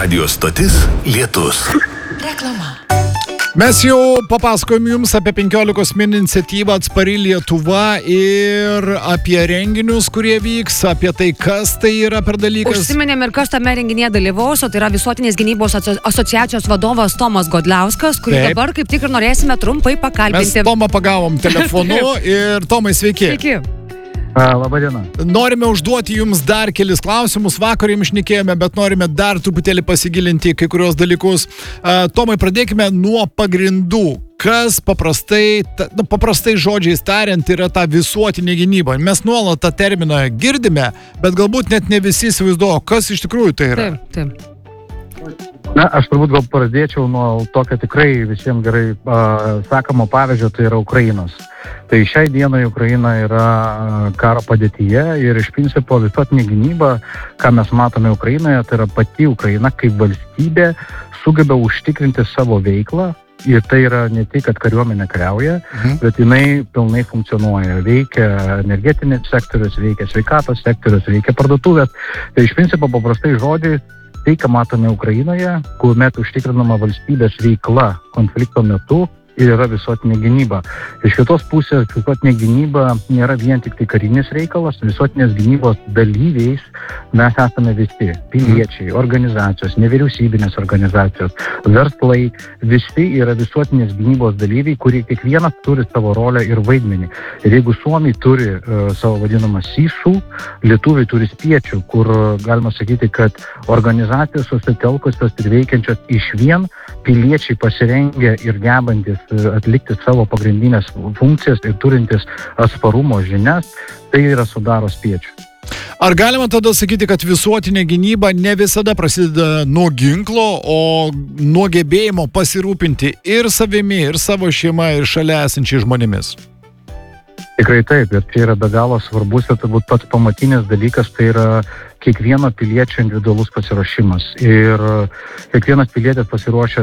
Radio stotis Lietus. Reklama. Mes jau papasakojom jums apie 15 min iniciatyvą Atspari Lietuva ir apie renginius, kurie vyks, apie tai, kas tai yra per dalykas. Užsiminėm ir kas tame renginyje dalyvaus, o tai yra Visuotinės gynybos asociacijos vadovas Tomas Godliauskas, kurį dabar kaip tik ir norėsime trumpai pakalbinti. Mes Tomą pagavom telefonu ir Tomai, sveiki. Sveiki. Labadiena. Norime užduoti jums dar kelis klausimus. Vakar jums šnekėjome, bet norime dar truputėlį pasigilinti kai kurios dalykus. Tomai, pradėkime nuo pagrindų. Kas paprastai žodžiais tariant yra ta visuotinė gynyba? Mes nuolat tą terminą girdime, bet galbūt net ne visi įsivaizduoja, kas iš tikrųjų tai yra. Taip. Na, aš turbūt gal pradėčiau nuo tokio tikrai visiems gerai sakamo pavyzdžio, tai yra Ukrainos. Tai šiai dienai Ukraina yra karo padėtyje ir iš principo visuotinė gynyba, ką mes matome Ukrainoje, tai yra pati Ukraina kaip valstybė sugeba užtikrinti savo veiklą. Ir tai yra ne tik, kad kariuomenė kariauja, bet jinai pilnai funkcionuoja. Veikia energetinis sektorius, veikia sveikatos sektorius, veikia parduotuvės. Tai iš principo paprastai žodžiais, tai, ką matome Ukrainoje, kuomet užtikrinama valstybės veikla konflikto metu, ir yra visuotinė gynyba. Iš kitos pusės, visuotinė gynyba nėra vien tik tai karinis reikalas, visuotinės gynybos dalyviais mes esame visi, piliečiai, organizacijos, nevyriausybinės organizacijos, verslai, visi yra visuotinės gynybos dalyviai, kurie kiekvienas turi savo rolę ir vaidmenį. Ir jeigu Suomiai turi savo vadinamą SISU, lietuviai turi spiečių, kur galima sakyti, kad organizacijos susitelkusios ir veikiančios išvien, piliečiai pasirengę ir gebantis atlikti savo pagrindinės funkcijas ir turintis atsparumo žinias, tai yra sudaro spiečių. Ar galima tada sakyti, kad visuotinė gynyba ne visada prasideda nuo ginklo, o nuo gebėjimo pasirūpinti ir savimi, ir savo šeima, ir šalia esančiai žmonėmis? Tikrai taip, ir čia yra be galo svarbus ir turbūt pats pamatinis dalykas, tai yra kiekvieno piliečio individualus pasiruošimas. Ir kiekvienas pilietis pasiruošęs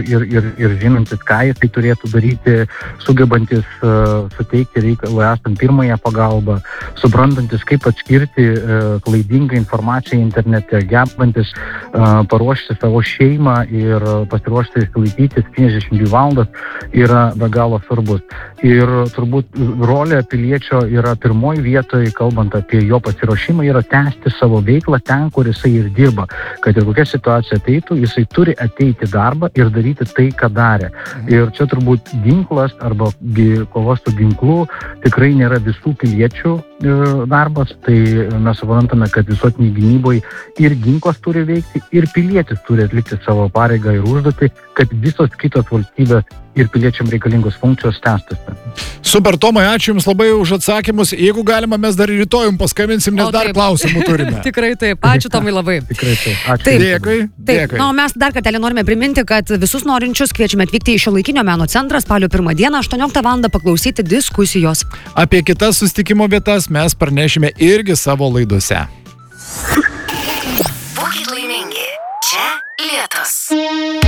ir žinantis, ką jis tai turėtų daryti, sugebantis suteikti reikalų esant pirmąją pagalbą, suprantantis, kaip atskirti klaidingą informaciją internete, gebantis paruošti savo šeimą ir pasiruošti išsilaikyti 72 valandas yra be galo svarbus. Ir turbūt rolė piliečio yra pirmoji vietoje, kalbant apie jo pasiruošimą, yra tęsti savo veiklą ten, kur jisai ir dirba. Kad ir kokia situacija ateitų, jisai turi ateiti darbą ir daryti tai, ką darė. Ir čia turbūt ginklas arba kova su ginklu tikrai nėra visų piliečių darbas. Tai mes suprantame, kad visuotiniai gynyboje ir ginklas turi veikti, ir pilietis turi atlikti savo pareigą ir užduotį, kad visos kitos valstybės ir piliečiam reikalingos funkcijos tęstųsi. Super, Tomai, ačiū Jums labai už atsakymus. Jeigu galima, mes dar rytoj Jums paskambinsim, nes dar klausimų turime. Tikrai taip. Ačiū Tomai labai. Tikrai taip. Ačiū. Taip. Dėkui. Na, o mes dar kartelį norime priminti, kad visus norinčius kviečiame atvykti į Šiuolaikinio meno centrą spalio 1 dieną, 18 val. Paklausyti diskusijos. Apie kitas susitikimo vietas mes pranešime irgi savo laidose. Būkit laimingi. Čia Lietus.